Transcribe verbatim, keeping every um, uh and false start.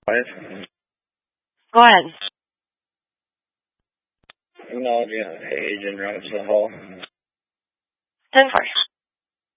Five. Go ahead. Acknowledging Agent Robinson Hall. ten four.